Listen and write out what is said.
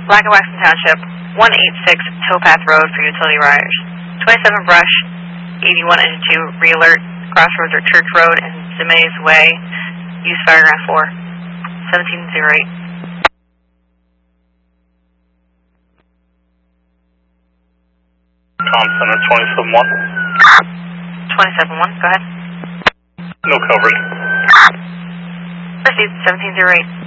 Black and Waxman Township, 186 Towpath Road for utility riders. 27 Brush, 81 Engine 2, re-alert, crossroads are Church Road and Zimenez Way, use Fireground 4, 1708. Comm Center 27-1. 27-1, go ahead. No coverage. Proceed, 1708.